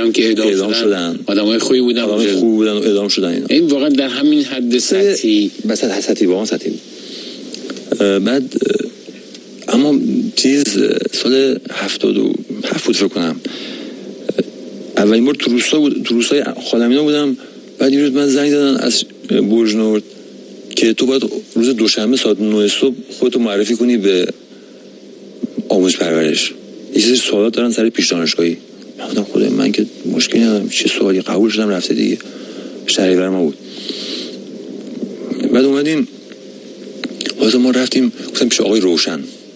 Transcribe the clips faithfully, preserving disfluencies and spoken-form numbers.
هم که اعدام, اعدام شدن, شدن. آدمای خوبی بودن آدمای خوبی بودن و اعدام شدن اینا. این واقعا در همین حد سطحی بس سطحی واقعا سطحی. بعد اما چیز سال هفتاد و هفت بود فکر کنم اولین بار تو روستا بود، تو روستای خالمینا بودم. بعد یه روز من زنگ زدن از برج نورد که تو باید روز دوشنبه ساعت نه صبح خودتو معرفی کنی به آموزش پرورش. یه سری سوالات دارن سر پیش دانشگاهی. من گفتم خدای من که مشکلی ندارم، چه سوالی، قبول شدم رفته دیگه. شهریور ما بود. بعد اومدیم واسه ما رفتیم گفتم پیش آقای روشن.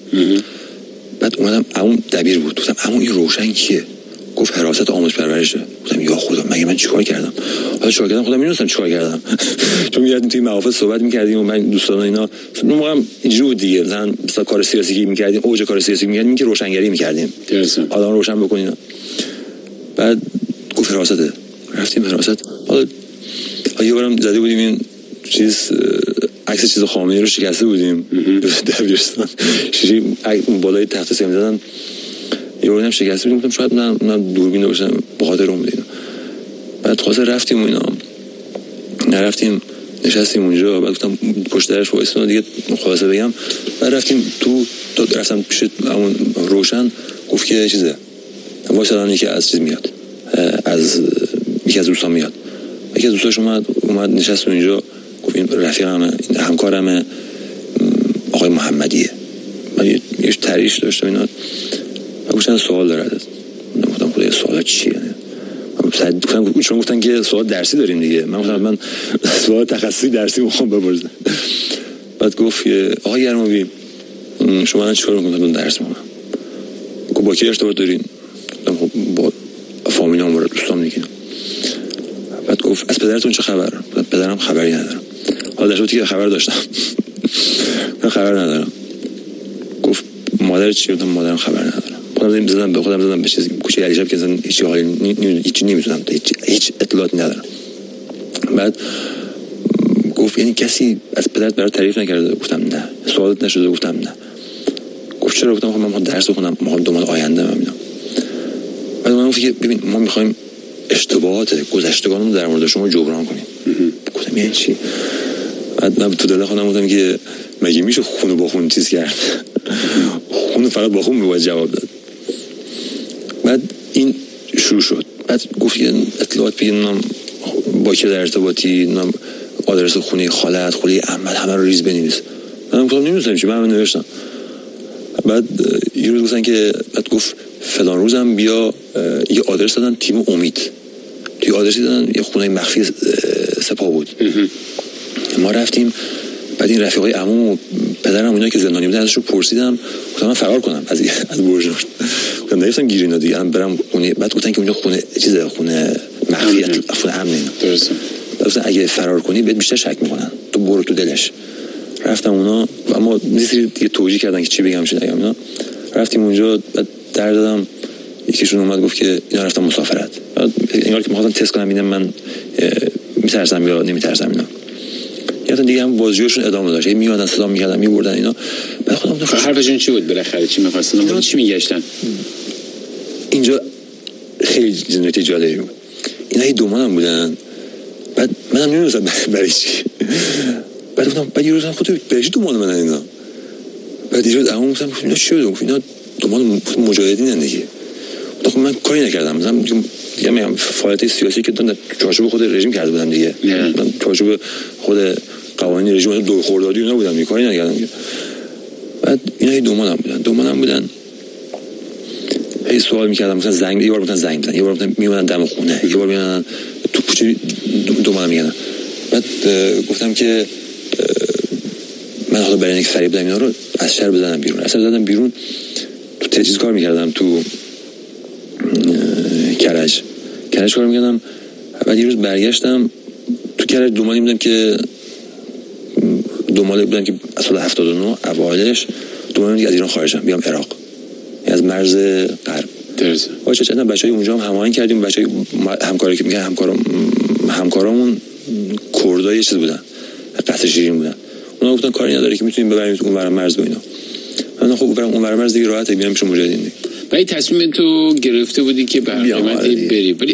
بعد اومدم اون دبیر بود. گفتم اما این روشن کیه؟ گفت حراست آموزش پرورشه. گفتم یا خدا مگه من چیکار کردم؟ حالا چیکار کردم؟ خودم میدونستم چیکار کردم. چون میرفتیم توی محافل صحبت می‌کردیم و من دوستان اینا اون موقع هم اینجوری بود دیگه، مثلا مثلا کار سیاسی که می‌کردیم، اوج کار سیاسی می‌کردیم که روشنگری می‌کردیم. درسته. آدم روشن بکنین. بعد گفت حراسته. رفتیم حراست. حالا یه بارم زده بودیم این چیز عکس چیز خامنه‌ای رو شکسته بودیم. دبیرستان. شیشه اون بالای تخت سیم زدن. یه بارم شکسته بودیم. گفتم شاید من من دوربین باشم به خاطر اون بودیم. بعد خلاص رفتیم و اینا نرفتیم نشستیم اونجا. بعد گفتم پشت درش وایسون دیگه خلاصه بگم. بعد رفتیم تو تا رفتم پیش اون روشن. گفت که چیزه وایسادن یکی از چیز میاد، از یکی از دوستان میاد. یکی از دوستاش اومد اومد نشست اونجا. گفت این رفیقمه، این همکارمه، آقای محمدیه. من یه تریش داشتم اینا. گفتن سوال داره ازت. گفتم خدای سوال چیه؟ گفتم چون گفتن که سوال درسی داریم دیگه. من گفتم من سوال تخصصی درسی میخوام بپرسم. بعد گفت آقا گرمابی شما الان چیکار میکنید؟ درس میخونم. گفت با کی ارتباط دارین؟ گفتم خب با فامیلام و دوستام دیگه. بعد گفت از پدرتون چه خبر؟ پدرم خبری ندارم. حالا در صورتی که خبر داشتم من خبر ندارم. گفت مادر چی؟ گفتم مادرم خبر ندارم. خودم زدم به خودم زدم به چیز کوچه علی شب که اصلا هیچ حالی هیچ نمیدونم، هیچ هیچ اطلاعاتی ندارم. بعد گفت یعنی کسی از پدرت برات تعریف نکرده؟ گفتم نه. سوالت نشده؟ گفتم نه. گفت چرا؟ گفتم من درس بخونم، ما دو ماه آینده ام اینا. بعد من گفت که ببین ما میخوایم اشتباهات گذشتگانمون در مورد شما جبران کنیم. گفتم یعنی چی؟ بعد من تو دل خودم گفتم که مگه میشه خون با خون چیز کرد؟ خون فقط با خون میباید جواب داد. بعد این شروع شد. بعد گفت که اطلاعات بگیرم با که در ارتباطی، نام آدرس خونه خالت، خونه عمه، همه رو ریز بنویس. من گفتم نمی‌دونم چی، من هم نوشتم. بعد یه روز گفتن که بعد گفت فلان روزم بیا، یه آدرس دادن تیم امید. توی آدرسی دادن یه خونه مخفی سپاه بود. ما رفتیم. بعد این رفیقای عموم و پدرم اینا که زندانی بودن ازشون پرسیدم. گفتم من فرار کنم از از برج نورد. گفتم نرفتم گیر اینا دیگه، هم برم خونه. بعد گفتن که اونجا خونه چیزه، خونه مخفی، خونه امن اینا. درسته. گفتن اگه فرار کنی بهت بیشتر شک میکنن، تو برو تو دلش. رفتم اونا، اما یه دیگه توجیه کردن که چی بگم چی نگم اینا. رفتیم اونجا. بعد در دادم. یکیشون اومد گفت که اینا رفتم مسافرت. انگار که می‌خواستن تست کنم ببینم من میترسم یا نمیترسم اینا. یا دیگه هم بازجویشون ادامه داشت. میادن صدا می‌کردن می‌بردن اینا. بعد خودم گفتم حرفشون چی بود بالاخره؟ چی می‌خواستن؟ اینا چی میگشتن؟ اینجا خیلی جنایت جالبی بود. اینا دو ماه هم بودن. بعد منم نمی‌دونستم برای چی. بعد گفتم بعد یه روز خودت برای دو ماه من اینا. بعد یه روز عمو گفتم اینا چی بود؟ اینا دو ماه مجاهدین دیگه. خب من کاری نکردم. مثلا دیگه میگم فعالیت سیاسی که دون چارچوب خود رژیم کرده بودم دیگه. من چارچوب خود قوانین رژیم دو خوردادی اونا بودم، کاری نکردم. بعد اینا دو ماه هم بودن. دو ماه هم بودن. هی سوال می‌کردم، مثلا زنگ یه بار گفتن زنگ بزن، یه بار گفتن میومدن دم خونه، یه بار میادن تو کوچه دو ماه میادن. بعد گفتم که من حالا برای اینکه فریب بدم اینا رو از شهر بزنم بیرون. اصلا زدم بیرون. تو تجهیز کار می‌کردم تو کرج کرج کار می‌کردم. بعد یه روز برگشتم تو کرج. دو ماهی بودم که دو ماهی بودم که سال هفتاد و نه اوایلش دو ماهی دیگه از ایران خارج شدم بیام عراق، از مرز غرب. درسته. باشه چند بچهای اونجا هم هماهنگ کردیم. بچهای همکاری که میگن همکارم همکارامون کردای چیز بودن، قصر شیرین بودن. اونا گفتن کاری نداره که میتونیم ببریم اون ور مرز و اینا. من خب برام اون ور مرز دیگه راحت بیام پیش مجاهدین. ولی تصمیم تو گرفته بودی که برنامه‌ای بری.